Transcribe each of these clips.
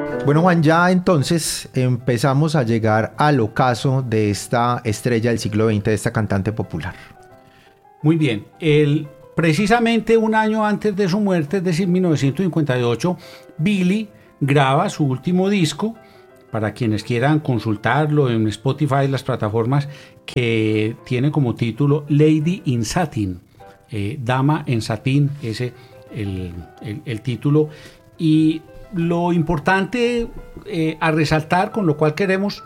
Bueno, Juan, ya entonces empezamos a llegar al ocaso de esta estrella del siglo XX, de esta cantante popular. Muy bien, precisamente un año antes de su muerte, es decir, 1958, Billie graba su último disco. Para quienes quieran consultarlo en Spotify, las plataformas, que tiene como título Lady in Satin, Dama en Satín, ese el título. Y lo importante a resaltar, con lo cual queremos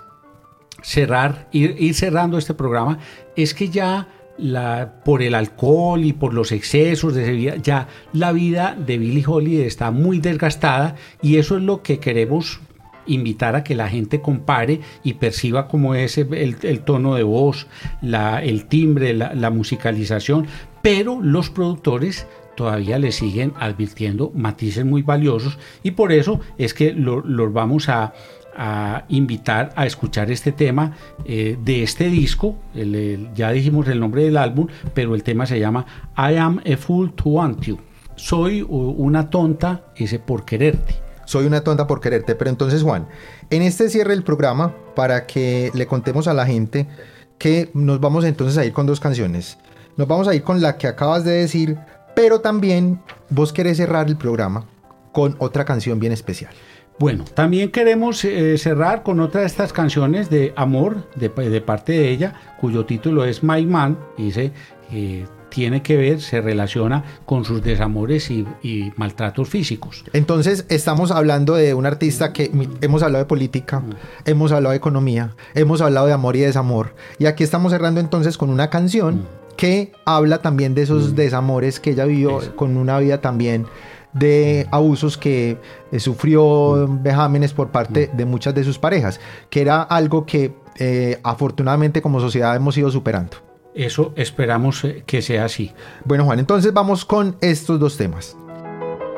ir cerrando este programa, es que ya por el alcohol y por los excesos de vida, ya la vida de Billie Holiday está muy desgastada, y eso es lo que queremos invitar a que la gente compare y perciba cómo es el tono de voz, el timbre, la musicalización, pero los productores todavía le siguen advirtiendo matices muy valiosos, y por eso es que los vamos a invitar a escuchar este tema de este disco. Ya dijimos el nombre del álbum, pero el tema se llama I Am a Fool to Want You. Soy una tonta por quererte. Soy una tonta por quererte. Pero entonces, Juan, en este cierre del programa, para que le contemos a la gente que nos vamos entonces a ir con dos canciones. Nos vamos a ir con la que acabas de decir, pero también vos querés cerrar el programa con otra canción bien especial. Bueno, también queremos cerrar con otra de estas canciones de amor de parte de ella, cuyo título es My Man. Dice tiene que ver, se relaciona con sus desamores y maltratos físicos. Entonces estamos hablando de un artista que hemos hablado de política, hemos hablado de economía, hemos hablado de amor y desamor, y aquí estamos cerrando entonces con una canción que habla también de esos desamores que ella vivió, con una vida también de abusos que sufrió, vejámenes por parte de muchas de sus parejas, que era algo que afortunadamente como sociedad hemos ido superando. Eso esperamos que sea así. Bueno, Juan, entonces vamos con estos dos temas.